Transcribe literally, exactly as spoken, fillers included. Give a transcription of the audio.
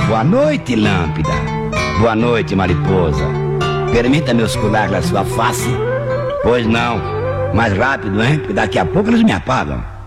Boa noite, lâmpada. Boa noite, mariposa. Permita-me oscular a sua face. Pois não, mais rápido, hein? Porque daqui a pouco eles me apagam.